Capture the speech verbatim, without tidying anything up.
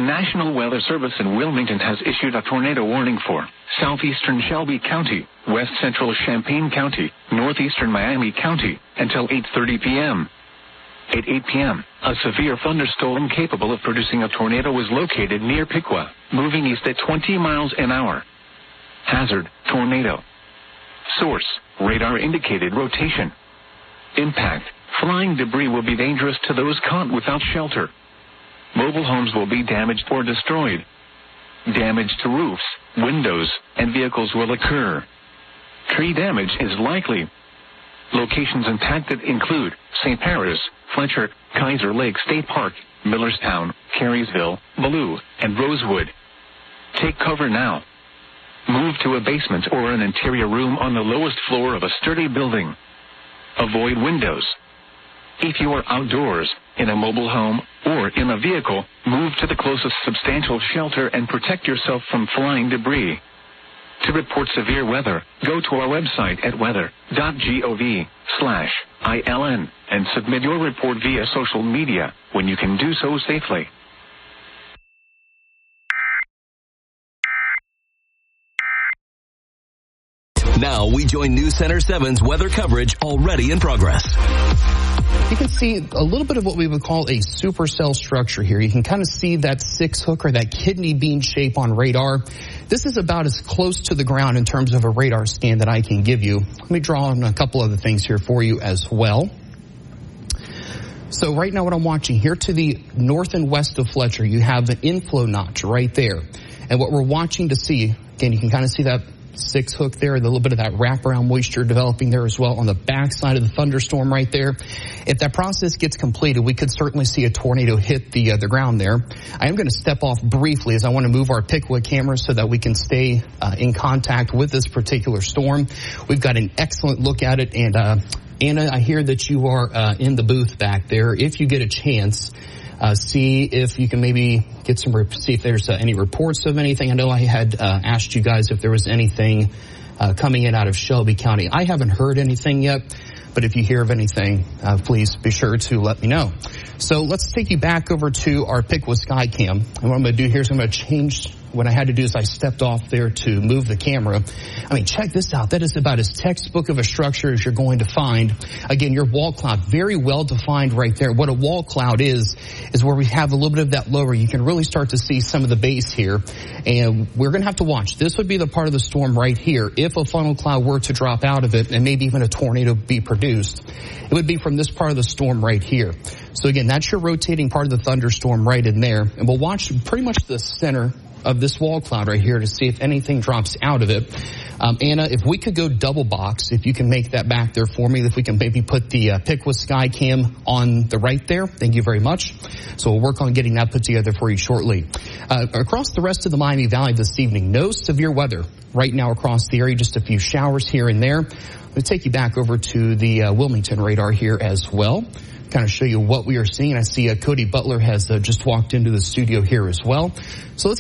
National Weather Service in Wilmington has issued a tornado warning for southeastern Shelby County, west central Champaign County, northeastern Miami County, until eight thirty p.m. At eight p.m., a severe thunderstorm capable of producing a tornado was located near Piqua, moving east at twenty miles an hour. Hazard, tornado. Source, radar indicated rotation. Impact, flying debris will be dangerous to those caught without shelter. Mobile homes will be damaged or destroyed. Damage to roofs, windows, and vehicles will occur. Tree damage is likely. Locations impacted include Saint Paris, Fletcher, Kaiser Lake State Park, Millerstown, Carysville, Ballou, and Rosewood. Take cover now. Move to a basement or an interior room on the lowest floor of a sturdy building. Avoid windows. If you are outdoors, in a mobile home, or in a vehicle, move to the closest substantial shelter and protect yourself from flying debris. To report severe weather, go to our website at weather.gov slash ILN and submit your report via social media when you can do so safely. Now we join News Center seven's weather coverage already in progress. You can see a little bit of what we would call a supercell structure here. You can kind of see that six hook or that kidney bean shape on radar. This is about as close to the ground in terms of a radar scan that I can give you. Let me draw on a couple other things here for you as well. So right now what I'm watching here to the north and west of Fletcher, you have an inflow notch right there. And what we're watching to see, again, you can kind of see that six hook there, a little bit of that wraparound moisture developing there as well on the backside of the thunderstorm right there. If that process gets completed, we could certainly see a tornado hit the uh, the ground there. I am going to step off briefly as I want to move our Piqua camera so that we can stay uh, in contact with this particular storm. We've got an excellent look at it, and uh, Anna, I hear that you are uh, in the booth back there. If you get a chance, Uh, see if you can maybe get some, see if there's uh, any reports of anything. I know I had uh, asked you guys if there was anything uh, coming in out of Shelby County. I haven't heard anything yet, but if you hear of anything, uh, please be sure to let me know. So let's take you back over to our Piqua Skycam. And what I'm going to do here is I'm going to change. What I had to do is I stepped off there to move the camera. I mean, check this out. That is about as textbook of a structure as you're going to find. Again, your wall cloud, very well defined right there. What a wall cloud is, is where we have a little bit of that lower. You can really start to see some of the base here. And we're going to have to watch. This would be the part of the storm right here. If a funnel cloud were to drop out of it and maybe even a tornado be produced, it would be from this part of the storm right here. So again, that's your rotating part of the thunderstorm right in there. And we'll watch pretty much the center of this wall cloud right here to see if anything drops out of it. Um, Anna, if we could go double box, if you can make that back there for me, if we can maybe put the uh, Piqua Skycam on the right there. Thank you very much. So we'll work on getting that put together for you shortly. Uh, across the rest of the Miami Valley this evening, no severe weather right now across the area, just a few showers here and there. We'll take you back over to the uh, Wilmington radar here as well. Kind of show you what we are seeing. I see uh, Cody Butler has uh, just walked into the studio here as well. So let's